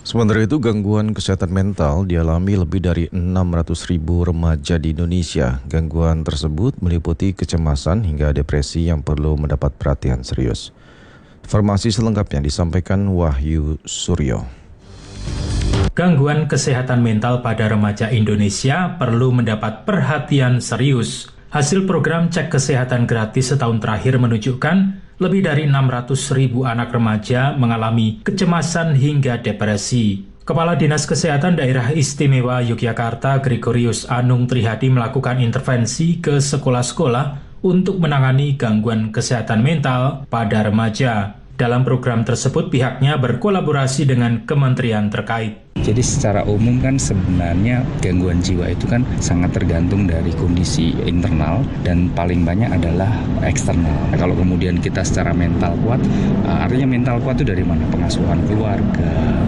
Sementara itu, gangguan kesehatan mental dialami lebih dari 600.000 remaja di Indonesia. Gangguan tersebut meliputi kecemasan hingga depresi yang perlu mendapat perhatian serius. Informasi selengkapnya disampaikan Wahyu Suryo. Gangguan kesehatan mental pada remaja Indonesia perlu mendapat perhatian serius. Hasil program cek kesehatan gratis setahun terakhir menunjukkan lebih dari 600.000 anak remaja mengalami kecemasan hingga depresi. Kepala Dinas Kesehatan Daerah Istimewa Yogyakarta, Gregorius Anung Trihadi, melakukan intervensi ke sekolah-sekolah untuk menangani gangguan kesehatan mental pada remaja. Dalam program tersebut, pihaknya berkolaborasi dengan kementerian terkait. Jadi secara umum kan sebenarnya gangguan jiwa itu kan sangat tergantung dari kondisi internal dan paling banyak adalah eksternal. Nah, kalau kemudian kita secara mental kuat, artinya mental kuat itu dari mana? Pengasuhan keluarga,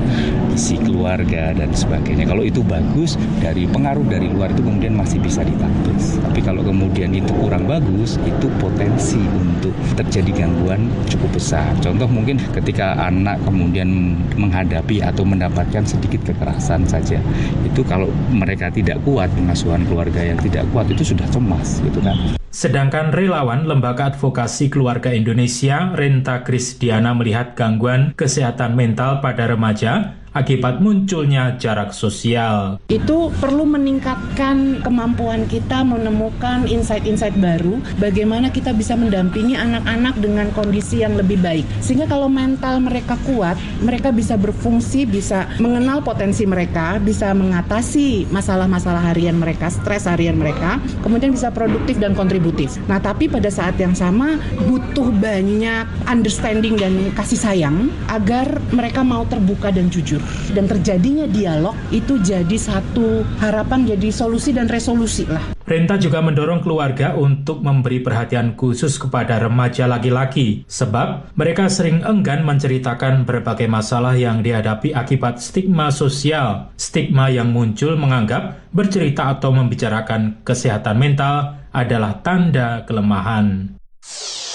isi keluarga dan sebagainya. Kalau itu bagus, dari pengaruh dari luar itu kemudian masih bisa ditangkis. Tapi kalau kemudian itu kurang bagus, itu potensi untuk terjadi gangguan cukup besar. Contoh mungkin ketika anak kemudian menghadapi atau mendapatkan sedikit kekerasan saja, itu kalau mereka tidak kuat, pengasuhan keluarga yang tidak kuat itu sudah cemas gitu kan. Sedangkan relawan Lembaga Advokasi Keluarga Indonesia, Renta Krisdiana, melihat gangguan kesehatan mental pada remaja akibat munculnya jarak sosial. Itu perlu meningkatkan kemampuan kita menemukan insight-insight baru, bagaimana kita bisa mendampingi anak-anak dengan kondisi yang lebih baik. Sehingga kalau mental mereka kuat, mereka bisa berfungsi, bisa mengenal potensi mereka, bisa mengatasi masalah-masalah harian mereka, stres harian mereka, kemudian bisa produktif dan kontributif. Nah, tapi pada saat yang sama butuh banyak understanding dan kasih sayang agar mereka mau terbuka dan jujur. Dan terjadinya dialog itu jadi satu harapan, jadi solusi dan resolusi lah. Renta juga mendorong keluarga untuk memberi perhatian khusus kepada remaja laki-laki, sebab mereka sering enggan menceritakan berbagai masalah yang dihadapi akibat stigma sosial. Stigma yang muncul menganggap bercerita atau membicarakan kesehatan mental adalah tanda kelemahan.